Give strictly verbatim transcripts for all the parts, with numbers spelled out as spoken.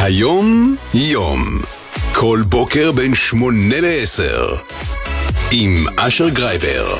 היום יום, כל בוקר בין שמונה לעשר, עם אשר גרייבר.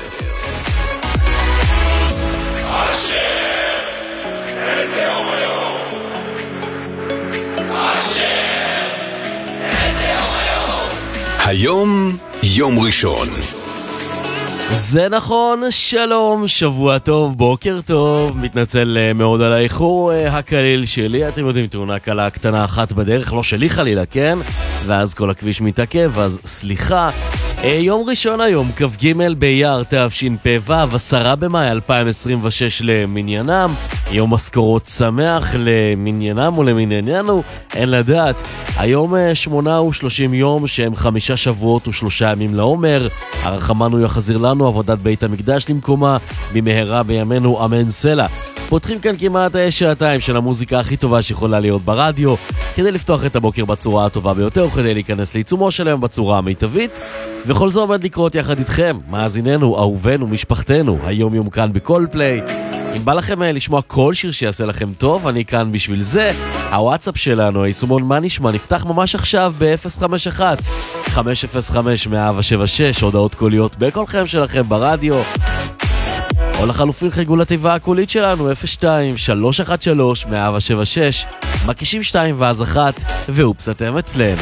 היום יום ראשון. זה נכון, שלום, שבוע טוב, בוקר טוב, מתנצל מאוד על האיחור הקליל שלי, אתם יודעים, תאונה קלה קטנה אחת בדרך, לא שלי חלילה, כן? ואז כל הכביש מתעכב, אז סליחה. יום ראשון היום, כ"ג באייר תשפ"ו, עשרה במאי אלפיים עשרים ושש למניינם, יום משכורות שמח למניינם או למנייננו, אין לדעת. היום שמונה ושלושים יום שהם חמישה שבועות ושלושה ימים לעומר, הרחמנו יחזיר לנו עבודת בית המקדש למקומה, במהרה בימינו אמן סלע. פותחים כאן כמעט שעתיים של המוזיקה הכי טובה שיכולה להיות ברדיו, כדי לפתוח את הבוקר בצורה הטובה ביותר, וכדי להיכנס לעיצומו שלהם בצורה המיטבית. וכל זו עומד לקרות יחד איתכם, מאזיננו, אהובנו, משפחתנו, היום יום כאן בכל פליי. אם בא לכם לשמוע כל שיר שיעשה לכם טוב, אני כאן בשביל זה. הוואטסאפ שלנו, היישומון מה נשמע, נפתח ממש עכשיו ב-אפס חמש אחת חמש אפס חמש מאה שבע שש, הודעות קוליות בקולכם שלכם ברדיו. או לחלופין חייגו לתיבה הקולית שלנו, אפס שתיים שלוש אחת שלוש מאה שבע שש, מקישים שתיים ואז אחת, ואופס אתם אצלנו.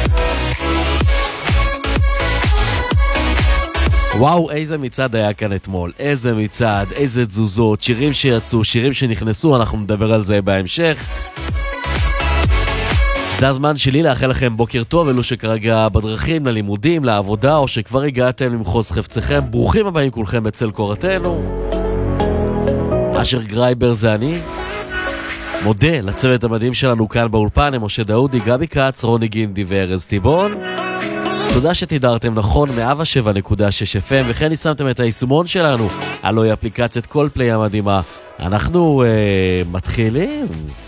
וואו, איזה מצעד היה כאן אתמול, איזה מצעד, איזה תזוזות, שירים שיצאו, שירים שנכנסו, אנחנו נדבר על זה בהמשך. זה הזמן שלי לאחל לכם בוקר טוב, אלו שכרגע בדרכים, ללימודים, לעבודה, או שכבר הגעתם למחוז חפציכם, ברוכים הבאים כולכם אצל קורתנו. אשר גרייבר זה אני. מודה לצוות המדהים שלנו כאן באולפן, הם משה דאודי, גבי קץ, רוני גינדי וארז טיבון. תודה שתידרתם נכון מאה שבע נקודה שש אף אם, וכן ניסמתם את היישומון שלנו, הלוא היא אפליקציית כל פליי המדהימה. אנחנו אה, מתחילים.